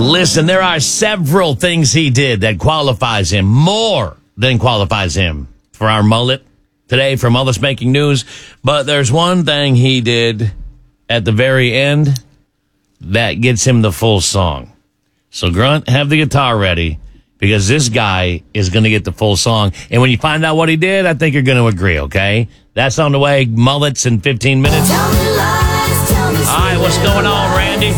Listen, there are several things he did that qualifies him, more than qualifies him for our mullet today for Mullet's Making News. But there's one thing he did at the very end that gets him the full song. So, Grunt, have the guitar ready, because this guy is going to get the full song. And when you find out what he did, I think you're going to agree, okay? That's on the way. Mullets in 15 minutes. Tell me lies, tell me All right, what's going on, Randy?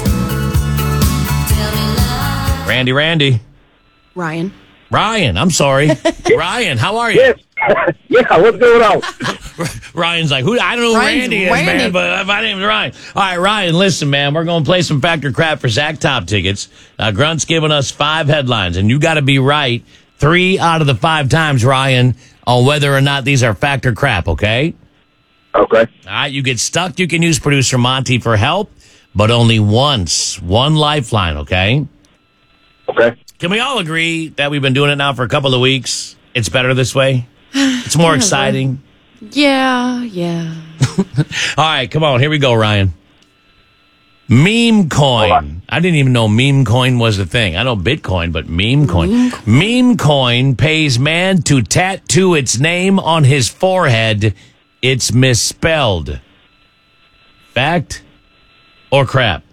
Randy. Ryan, I'm sorry. Ryan, how are you? Yes. Yeah, what's going on? Ryan's like, who? I don't know who Randy is, man, but my name's Ryan. All right, Ryan, listen, man, we're going to play some Factor Crap for Zach Top tickets. Grunt's giving us 5 headlines, and you got to be right 3 out of the 5 times, Ryan, on whether or not these are Factor Crap, okay? Okay. All right, you get stuck, you can use producer Monty for help, but only once. One lifeline, okay? Okay. Can we all agree that we've been doing it now for a couple of weeks? It's better this way? It's more exciting. Yeah. All right, come on. Here we go, Ryan. Meme coin. I didn't even know meme coin was a thing. I know Bitcoin, but meme coin. Meme coin pays man to tattoo its name on his forehead. It's misspelled. Fact or crap?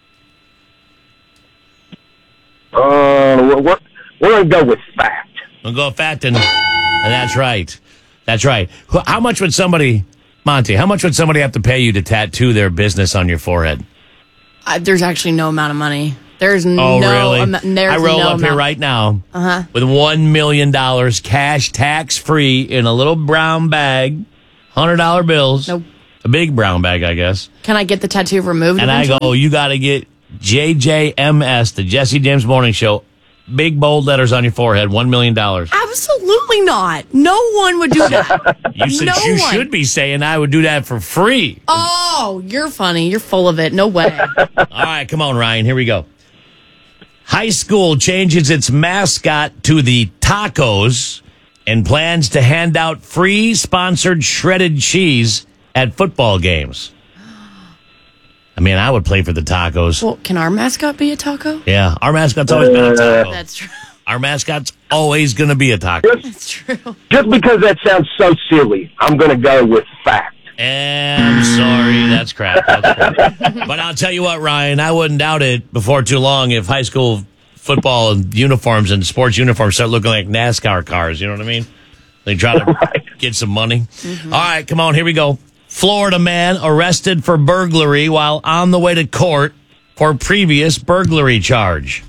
We're going to go with fact. We'll go fact, and that's right. That's right. How much would somebody, Monty, how much would somebody have to pay you to tattoo their business on your forehead? There's actually no amount of money. There's really? I roll up here right now with $1 million cash, tax-free, in a little brown bag, $100 bills. Nope. A big brown bag, I guess. Can I get the tattoo removed? And eventually? I go, you got to get JJMS, the Jesse James Morning Show, big bold letters on your forehead, $1 million. Absolutely not. No one would do that. You said you should be saying I would do that for free. Oh, you're funny. You're full of it. No way. All right, come on, Ryan. Here we go. High school changes its mascot to the tacos and plans to hand out free sponsored shredded cheese at football games. I mean, I would play for the tacos. Well, can our mascot be a taco? Yeah, our mascot's always been a taco. That's true. Our mascot's always going to be a taco. That's true. Just because that sounds so silly, I'm going to go with fact. I'm sorry, that's crap. But I'll tell you what, Ryan, I wouldn't doubt it before too long if high school football uniforms and sports uniforms start looking like NASCAR cars. You know what I mean? They try to get some money. Mm-hmm. All right, come on, here we go. Florida man arrested for burglary while on the way to court for previous burglary charge.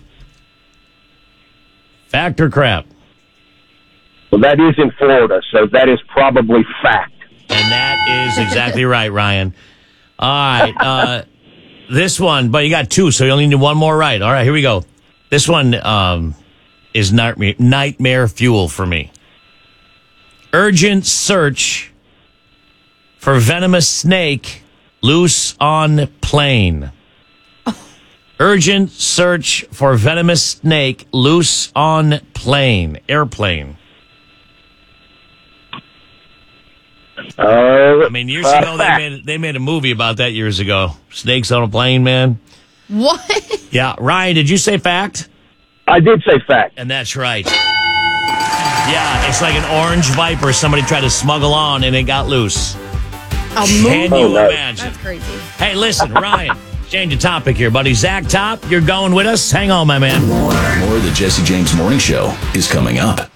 Fact or crap? Well, that is in Florida, so that is probably fact. And that is exactly right, Ryan. All right. This one, but you got 2, so you only need 1 more right. All right, here we go. This one is nightmare fuel for me. Urgent search for venomous snake loose on plane. Urgent search for venomous snake loose on plane. Airplane. I mean, years ago, they made a movie about that years ago. Snakes on a plane, man. What? Yeah. Ryan, did you say fact? I did say fact. And that's right. Yeah, it's like an orange viper somebody tried to smuggle on and it got loose. Can you imagine? That's crazy. Hey, listen, Ryan, change the topic here, buddy. Zach Top, you're going with us. Hang on, my man. More of the Jesse James Morning Show is coming up.